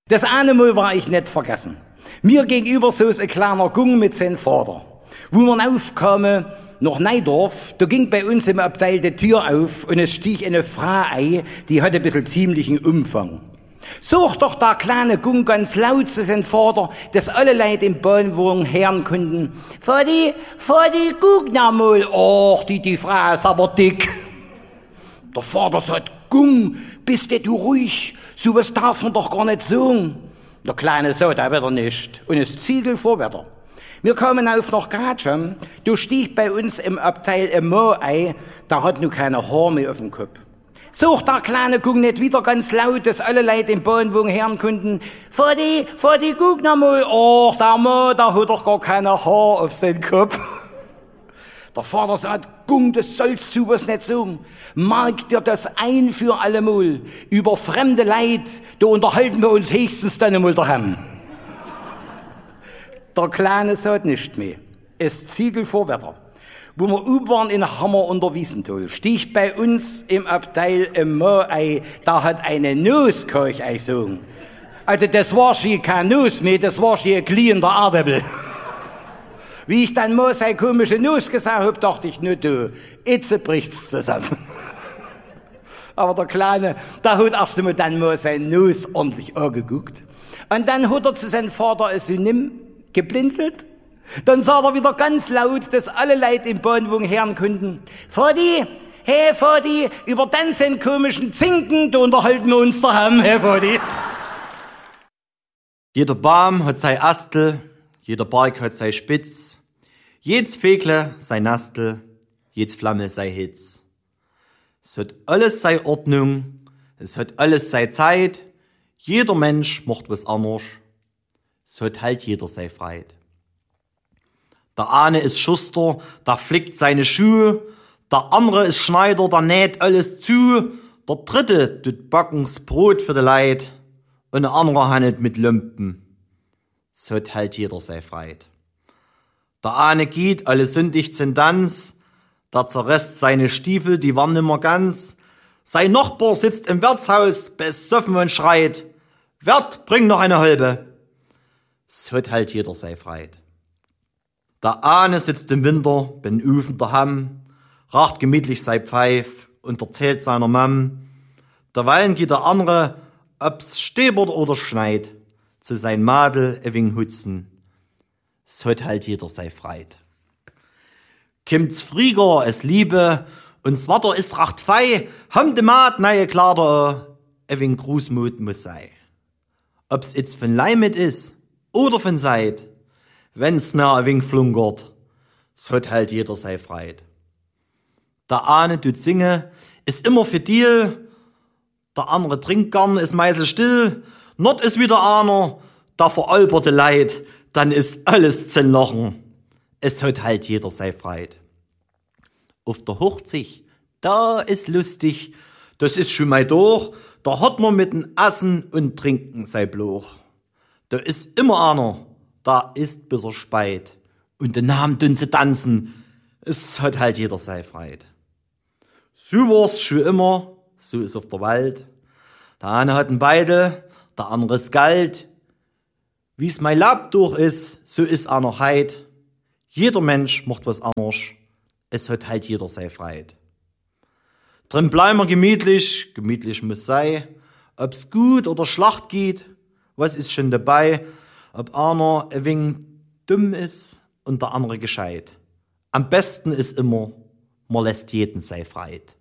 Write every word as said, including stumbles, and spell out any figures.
Das eine Mal war ich nicht vergessen. Mir gegenüber so ein kleiner Gung mit seinem Vater. Wo wir aufkamen, nach Neidorf, da ging bei uns im Abteil die Tür auf und es stieg eine Frau ein, die hatte ein bisschen ziemlichen Umfang. Such doch der kleine Gung ganz laut zu seinem Vater, dass alle Leute im Bahnwagen hören konnten. Vati, Vati, guck noch mal. Och, die, die Frau ist aber dick. Der Vater sagt, Gung, bist du ruhig? So was darf man doch gar nicht sagen. Der Kleine sagt auch wieder nicht. Und es Ziegel vorwärter. Wir kamen auf nach Gratscham. Du stieg bei uns im Abteil ein Mann ein, der hat nur keine Haare mehr auf dem Kopf. Such der Kleine Gung nicht wieder ganz laut, dass alle Leute im Bahnwagen hören konnten. Vati, Vati, guck noch mal. Och, der Mann, der hat doch gar keine Haare auf seinem Kopf. Der Vater sagt, Gung, das sollst du was nicht sagen. Merk dir das ein für alle Mal. Über fremde Leid, da unterhalten wir uns höchstens dann einmal daheim. Der Kleine sagt nicht mehr. Es Ziegel vorwärter. Wo wir oben waren in Hammer unter Wiesenthal, stieg bei uns im Abteil ein Mann ein, da hat eine Nusskorch eingesogen. Also das war schon kein Nuss mehr, das war schon ein glühender Erdäpfel. Wie ich dann mal seine komische Nuss gesagt hab, dachte ich, nur du, jetzt bricht's zusammen. Aber der Kleine, der hat erst einmal dann mal seine Nuss ordentlich angeguckt. Und dann hat er zu seinem Vater ein Synonym geblinzelt. Dann sagt er wieder ganz laut, dass alle Leute im Bahnwagen hören konnten. Vati, hey Vati, über den seinen komischen Zinken, da unterhalten wir uns daheim, hey Vati. Jeder Baum hat sein Astel, jeder Berg hat sein Spitz, jedes Vögel sein Nastel, jedes Flamme sei Hitz. Es hat alles sei Ordnung, es hat alles sei Zeit, jeder Mensch macht was anders, es hat halt jeder sei Freit. Der eine ist Schuster, der flickt seine Schuhe, der andere ist Schneider, der näht alles zu, der dritte tut backen's Brot für die Leid und der andere handelt mit Lumpen. Es hat halt jeder sei Freit. Der eine geht, alle sündig zum Tanz, der zerresst seine Stiefel, die waren nimmer ganz. Sein Nachbar sitzt im Wirtshaus, besoffen und schreit, Wirt, bring noch eine Halbe. Es hat halt jeder sei Freit. Der eine sitzt im Winter, bin Ufen daheim, raucht gemütlich sei Pfeif und erzählt seiner Mam. Derweilen geht der andere, ob's stäbert oder schneit, zu sein Madel ein wenig hutzen. Es hat halt jeder sei Freit. Kimmt's Frieger, es Liebe, und's Wetter ist recht fei, haben de Maat neue Kleider, ein wenig Grußmut muss sei. Ob's jetzt von Leimet is oder von Seid, wenn's na ein wenig flunkert, es hat halt jeder sei Freit. Der eine tut singe, ist immer für dir, der andere trinkt gern, ist meise still, not ist wieder einer, der veralberte Leid, dann ist alles zu lachen. Es hat halt jeder sei Freit. Auf der Hochzeit, da ist lustig, das ist schon mal durch, da hat man mit dem Essen und Trinken sei Bloch. Da ist immer einer, da ist bis er speit, und den Namen tun sie tanzen, es hat halt jeder sei Freit. So war's schon immer, so ist auf der Welt. Der eine hat ein Beide, der andere ist Geld. Wie's mein Lab durch ist, so ist einer heit. Jeder Mensch macht was anders, es hat halt jeder sei Freit. Drin bleiben wir gemütlich, gemütlich muss sei. Ob's gut oder schlecht geht, was ist schon dabei? Ob einer ein wenig dumm ist und der andere gescheit. Am besten ist immer, man lässt jeden sei Freit.